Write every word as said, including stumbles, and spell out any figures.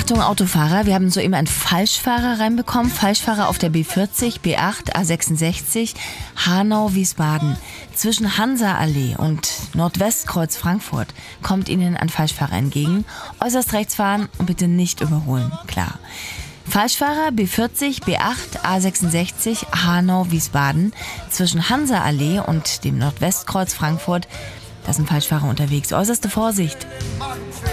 Achtung Autofahrer, wir haben soeben einen Falschfahrer reinbekommen. Falschfahrer auf der B vierzig, B acht, A sechsundsechzig, Hanau-Wiesbaden. Zwischen Hansa-Allee und Nordwestkreuz Frankfurt kommt Ihnen ein Falschfahrer entgegen. Äußerst rechts fahren und bitte nicht überholen, klar. Falschfahrer B vierzig, B acht, A sechsundsechzig, Hanau-Wiesbaden. Zwischen Hansa-Allee und dem Nordwestkreuz Frankfurt, da ist ein Falschfahrer unterwegs. Äußerste Vorsicht.